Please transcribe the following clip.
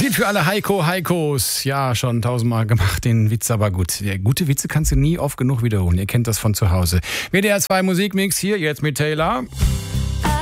Lied für alle Heikos. Ja, schon 1000-mal gemacht, den Witz, aber gut. Ja, gute Witze kannst du nie oft genug wiederholen. Ihr kennt das von zu Hause. WDR 2 Musikmix hier jetzt mit Taylor.